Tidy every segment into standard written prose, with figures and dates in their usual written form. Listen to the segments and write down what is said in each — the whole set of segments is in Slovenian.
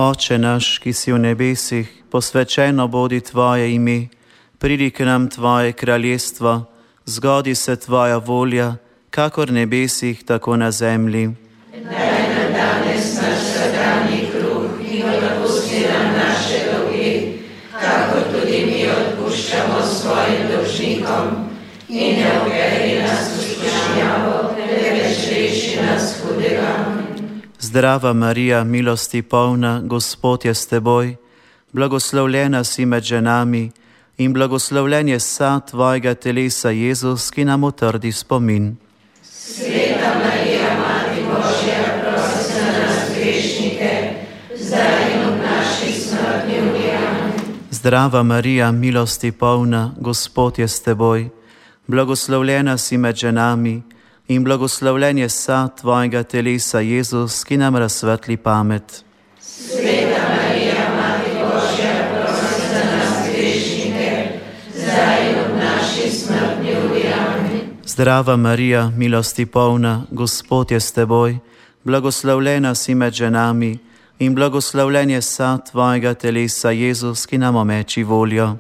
Oče naš, ki si v nebesih, posvečeno bodi tvoje ime, pridi k nam tvoje kraljestvo, zgodi se tvoja volja, kakor v nebesih, tako na zemlji. Daj nam danes naš vsakdanji kruh in odpusti nam naše dolge, kakor tudi mi odpuščamo svojim dolžnikom. In ne uvedi nas v skušnjavo, temveč reši nas hudega. Zdrava Marija, milosti polna, Gospod je s teboj, blagoslovljena si med ženami in blagoslovljen je sad tvojega telesa, Jezus, ki nam utrdi spomin. Sveta Marija, Mati Božja, prosi za nas grešnike, zdaj in ob naši smrtni uri. Amen. Zdrava Marija, milosti polna, Gospod je s teboj, blagoslovljena si med ženami in blagoslovljen je sad tvojega telesa, Jezus, ki nam razsvetli pamet. Sveta Marija, Mati Božja, prosi za nas grešnike, zdaj in ob naši smrtni uri. Amen. Zdrava Marija, milosti polna, Gospod je s teboj, blagoslovljena si med ženami in blagoslovljen je sad tvojega telesa, Jezus, ki nam omeči voljo.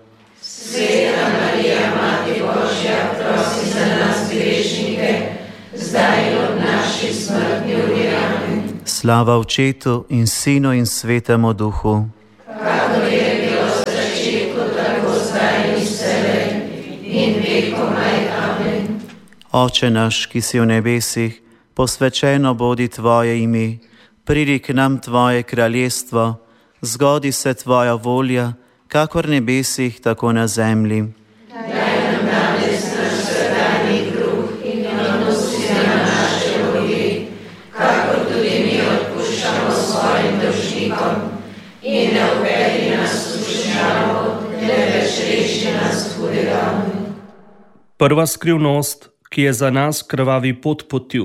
Sveta Marija, Mati Božja, prosi za nas grešnike, zdaj in ob naši smrtni uri. Amen. Slava Očetu in Sinu in Svetemu Duhu. Kakor je bilo v začetku, tako zdaj in vselej in vekomaj. Amen. Oče naš, ki si v nebesih, posvečeno bodi tvoje ime, pridi k nam tvoje kraljestvo, zgodi se tvoja volja, kakor v nebesih, tako na zemlji. Daj nam danes naš vsakdanji kruh in odpusti nam naše dolge, kakor tudi mi odpuščamo svojim dolžnikom. In ne uvedi nas v skušnjavo, temveč reši nas hudega. Prva skrivnost, ki je za nas krvavi pot potil.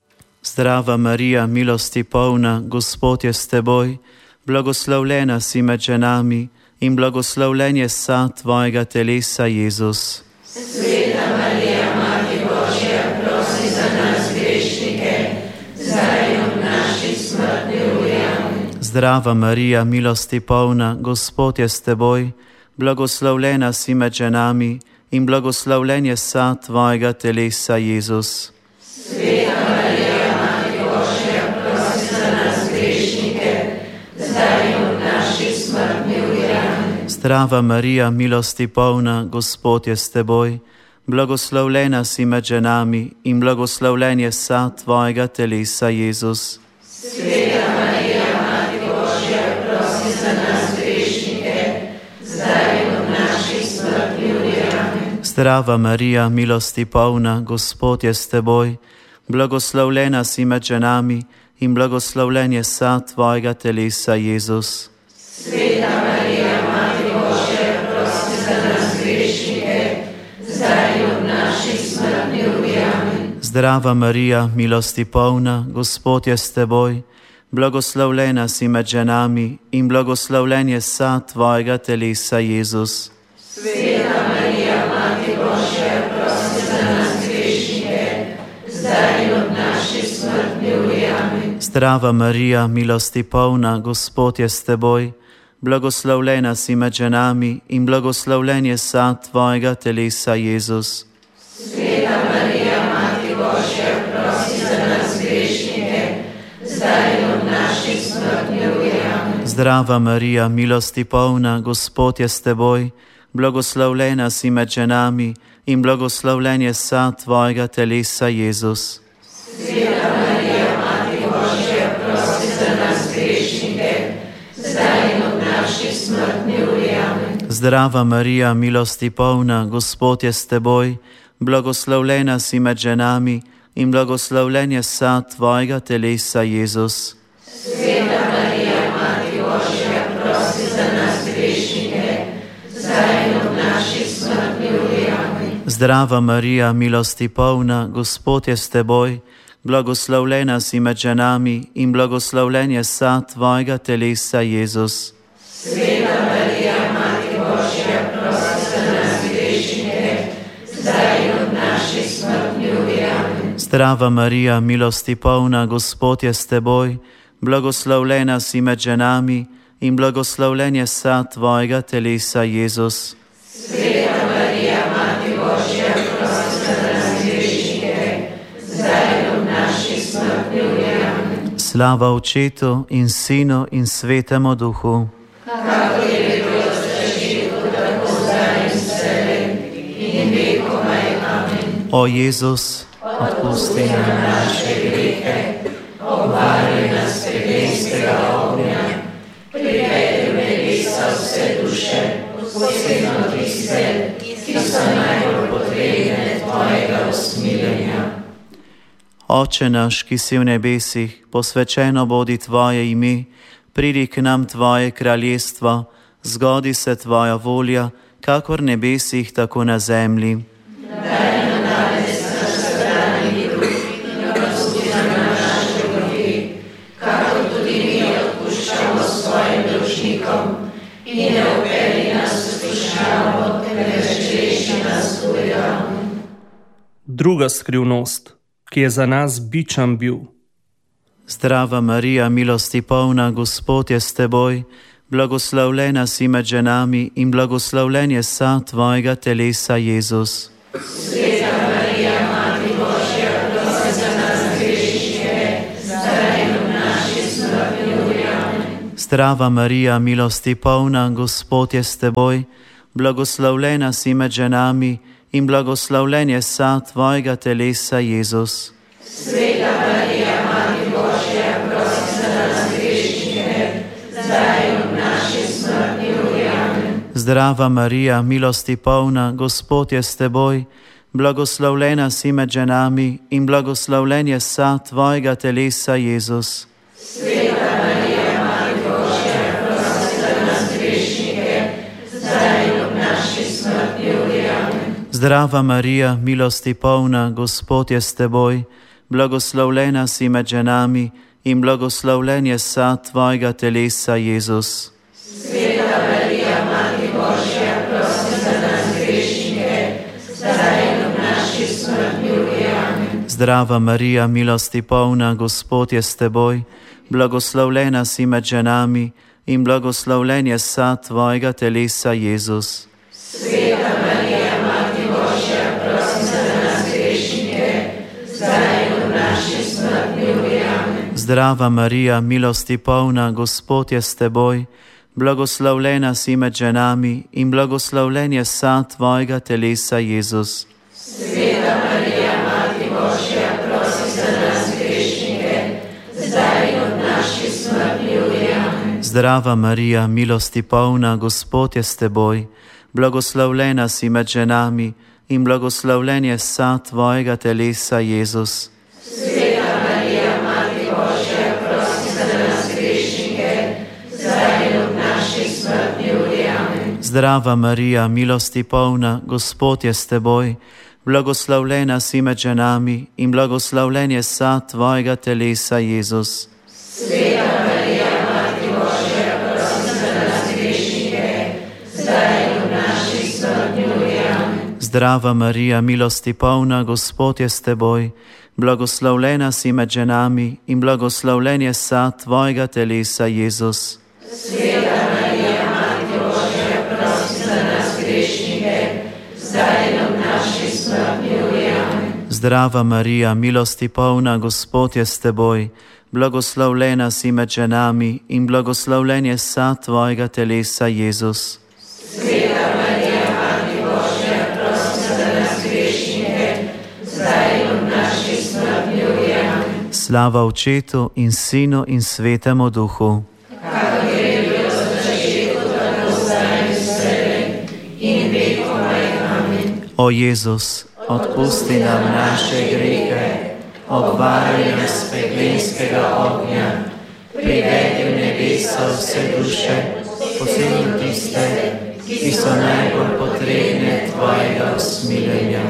Zdrava Marija, milosti polna, Gospod je s teboj, blagoslovljena si med ženami in blagoslovljen je sad tvojega telesa, Jezus. Sveta Marija, Mati Božja, prosi za nas grešnike, zdaj in ob naši smrtni uri. Amen. Zdrava Marija, milosti polna, Gospod je s teboj, blagoslovljena si med ženami in blagoslovljen je sad tvojega telesa, Jezus. Sveta Marija, Mati Božja, prosi za nas grešnike, zdaj in ob naši smrtni uri. Amen. Zdrava Marija, milosti polna, Gospod je s teboj, blagoslovljena si med ženami in blagoslovljen je sad tvojega telesa, Jezus. Sveta Marija, Mati Božja, prosi za nas grešnike, zdaj in ob naši smrtni uri. Amen. Zdrava Marija, milosti polna, Gospod je s teboj, blagoslovljena si med ženami in blagoslovljen je sad tvojega telesa, Jezus. Sveta Marija, Mati Božja, prosi za nas grešnike, zdaj in ob naši smrtni uri. Amen. Zdrava Marija, milosti polna, Gospod je s teboj, blagoslovljena si med ženami in blagoslovljen je sad tvojega telesa, Jezus. Sveta Marija, Mati Božja, prosi za nas grešnike, zdaj in ob naši smrtni uri. Amen. Zdrava Marija, milosti polna, Gospod je s teboj, blagoslovljena si med ženami in blagoslovljen je sad tvojega telesa, Jezus. Sveta Marija, Mati Božja, prosi za nas grešnike, zdaj in ob naši smrtni uri. Amen. Zdrava Marija, milosti polna, Gospod je s teboj, blagoslovljena si med ženami in blagoslovljen je sad tvojega telesa, Jezus. Sveta Marija, Mati Božja, prosi za nas grešnike, zdaj in ob naši smrtni uri. Amen. Zdrava Marija, milosti polna, Gospod je s teboj, blagoslovljena si med ženami in blagoslovljen je sad tvojega telesa, Jezus. Sveta Marija, Mati Božja, prosi za nas grešnike, zdaj in ob naši smrtni uri. Amen. Zdrava Marija, milosti polna, Gospod je s teboj, blagoslovljena si med ženami in blagoslovljen je sad tvojega telesa, Jezus. Sveta Marija, Mati Božja, prosi za nas grešnike, zdaj in ob naši smrtni uri. Amen. Zdrava Marija, milosti polna, Gospod je s teboj, blagoslovljena si med ženami in blagoslovljen je sad tvojega telesa, Jezus. Sveta Marija, Mati Božja, prosi za nas grešnike, zdaj in v naši smrtni uri. Amen. Slava Očetu in Sinu in Svetemu Duhu. Kakor je bilo v začetku, tako zdaj in vselej in vekomaj. Amen. O Jezus, odpusti nam naše grehe, obvari nas pekelskega ognja, privedi v nebesa vse duše, posebno tiste, ki so najbolj potrebne tvojega usmiljenja. Oče naš, ki si v nebesih, posvečeno bodi tvoje ime, pridi k nam tvoje kraljestvo, zgodi se tvoja volja, kakor v nebesih, tako na zemlji. Daj nam danes naš vsakdanji kruh in odpusti nam naše dolge, kakor tudi mi odpuščamo svojim dolžnikom, in ne vpelji nas v skušnjavo, temveč reši nas hudega. Druga skrivnost, ki je za nas bičan bil. Zdrava Marija, milosti polna, Gospod je s teboj, blagoslovljena si med ženami in blagoslovljen je sad tvojega telesa, Jezus. Sveta Marija, Mati Božja, prosi za nas grešnike, zdaj in v naši smrtni uri. Amen. Zdrava Marija, milosti polna, Gospod je s teboj, blagoslovljena si med ženami in blagoslovljen je sad tvojega telesa, Jezus. Sveta Marija, Mati Božja, prosi za nas grešnike, zdaj in v naši smrtni uri. Amen. Zdrava Marija, milosti polna, Gospod je s teboj, blagoslovljena si med ženami in blagoslovljen je sad tvojega telesa, Jezus. Sveta Marija, Mati Božja, prosi za nas grešnike, zdaj in v naši smrtni uri. Amen. Zdrava Marija, milosti polna, Gospod je s teboj, blagoslovljena si med ženami in blagoslovljen je sad tvojega telesa, Jezus. Sveta Marija, Mati Božja, prosi za nas grešnike, zdaj in v naši smrtni uri. Amen. Zdrava Marija, milosti polna, Gospod je s teboj, blagoslovljena si med ženami in blagoslovljen je sad tvojega telesa, Jezus. Sveta Marija, Mati Božja, prosi za nas grešnike, zdaj in v naši smrtni uri. Amen. Zdrava Marija, milosti polna, Gospod je s teboj, blagoslovljena si med ženami in blagoslovljen je sad tvojega telesa, Jezus. Sveta Marija, Mati Božja, prosi za nas grešnike, zdaj in v naši smrtni uri. Amen. Zdrava Marija, milosti polna, Gospod je s teboj, blagoslovljena si med ženami in blagoslovljen je sad tvojega telesa, Jezus. Sveta Marija, Mati Božja, prosi za nas grešnike, zdaj in v naši smrtni uri. Amen. Zdrava Marija, milosti polna, Gospod je s teboj, blagoslovljena si med ženami in blagoslovljen je sad tvojega telesa, Jezus. Sveta Marija, Mati Božja, prosi za nas grešnike, zdaj in v naši smrtni uri. Amen. Zdrava Marija, milosti polna, Gospod je s teboj, blagoslovljena si med ženami in blagoslovljen je sad tvojega telesa, Jezus. Sveta Marija, Mati Božja, prosi za nas grešnike, zdaj in v naši smrtni uri. Amen. Zdrava Marija, milosti polna, Gospod je s teboj, blagoslovljena si med ženami in blagoslovljen je sad tvojega telesa, Jezus. Sveta Marija, Mati Božja, prosi za nas grešnike, zdaj in v naši smrtni uri. Amen. Slava Očetu in Sinu in Svetemu Duhu. Kakor je bilo v začetku, tako zdaj in vselej in vekomaj. Amen. O Jezus, odpusti nam naše grehe, obvari nas pekelskega ognja, privedi v nebesa vse duše, posebno tiste, ki so najbolj potrebne tvojega usmiljenja.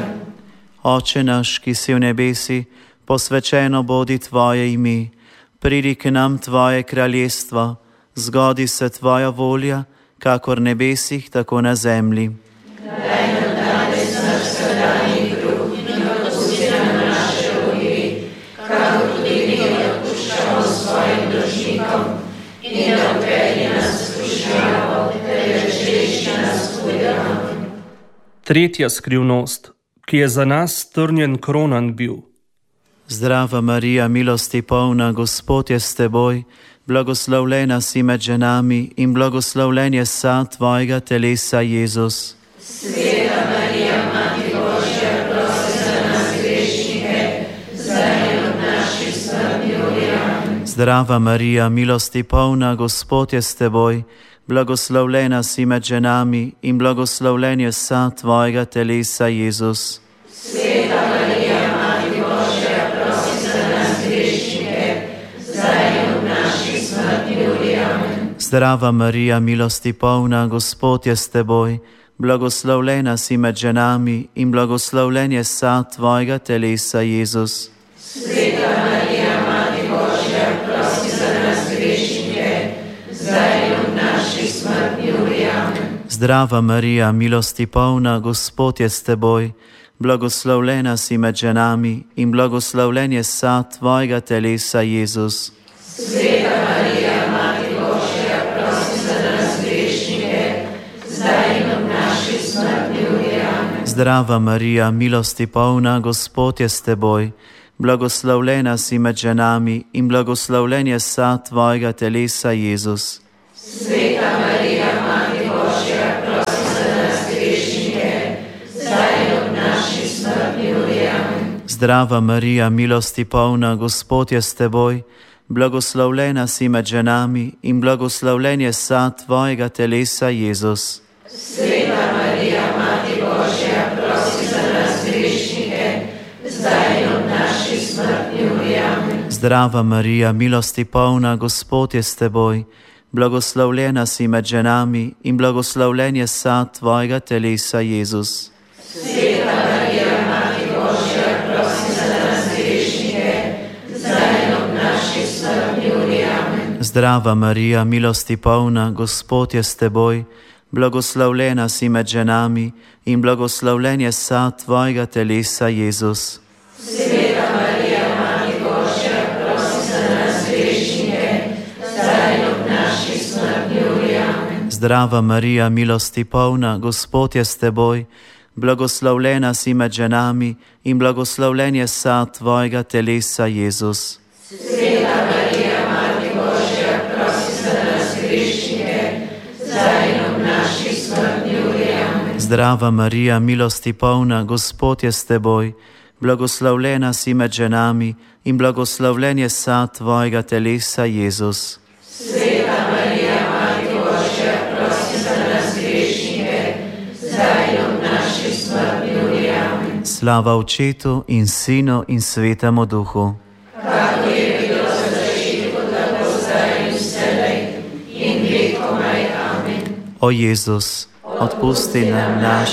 Oče naš, ki si v nebesi, posvečeno bodi tvoje ime, pridi k nam tvoje kraljestvo, zgodi se tvoja volja, kakor v nebesih, tako na zemlji. Daj nam danes naš vsakdanji kruh in odpusti nam naše dolge, kakor tudi mi odpuščamo svojim dolžnikom, in ne odpelji nas v skušnjavo, temveč reši nas hudega. Tretja skrivnost, ki je za nas strnjen kronan bil. Zdrava Marija, milosti polna, Gospod je s teboj, blagoslovljena si med ženami in blagoslovljen je sad tvojega telesa, Jezus. Sveta Marija, Mati Božja, prosi za nas grešnike, zdaj in od naših smrtnih ur. Amen. Zdrava Marija, milosti polna, Gospod je s teboj, blagoslovljena si med ženami in blagoslovljen je sad tvojega telesa, Jezus. Sveta Marija, Mati Božja, prosi za nas grešnike, zdaj in od naših smrtnih ur. Amen. Zdrava Marija, milosti polna, Gospod je s teboj, blagoslovljena si med ženami in blagoslovljen je sad tvojega telesa, Jezus. Sveta Marija, Mati Božja, prosi za nas grešnike, zdaj in od naših smrtnih ur. Amen. Zdrava Marija, milosti polna, Gospod je s teboj, blagoslovljena si med ženami in blagoslovljen je sad tvojega telesa, Jezus. Sveta Marija, Mati Božja, prosi za nas grešnike, zdaj in od naših smrtnih ur. Amen. Zdrava Marija, milosti polna, Gospod je s teboj, blagoslovljena si med ženami in blagoslovljen je sad tvojega telesa, Jezus. Sveta Marija, Mati Božja, prosi za nas grešnike, zdaj in od naših smrtnih ur. Amen. Zdrava Marija, milosti polna, Gospod je s teboj, blagoslovljena si med ženami in blagoslovljen je sad tvojega telesa, Jezus. Sveta Marija, Mati Božja, prosi za nas grešnike, zdaj in od naših smrtnih ur. Amen. Zdrava Marija, milosti polna, Gospod je s teboj, blagoslovljena si med ženami in blagoslovljen je sad tvojega telesa, Jezus. Sveta Marija, Mati Božja, prosi za nas grešnike, zdaj in od naših smrtnih ur. Amen. Zdrava Marija, milosti polna, Gospod je s teboj, blagoslovljena si med ženami in blagoslovljen je sad tvojega telesa, Jezus. Sveta Marija, Mati Božja, prosi za nas grešnike, zdaj in od naših smrtnih ur. Amen. Zdrava Marija, milosti polna, Gospod je s teboj, blagoslovljena si med ženami in blagoslovljen je sad tvojega telesa, Jezus. Sveta Marija, Mati Božja, prosi za nas grešnike, zdaj in od naših smrtnih ur. Amen. Zdrava Marija, milosti polna, Gospod je s teboj, blagoslovljena si med ženami in blagoslovljen je sad tvojega telesa, Jezus. Sveta Marija, Mati Božja, prosi za nas grešnike, zdaj in od naših smrtnih ur. Amen. Slava Očetu in Sinu in Svetemu Duhu. Kako je bilo v začetku, tako zdaj in vselej in vekomaj. Amen. O Jezus, odpusti nam naše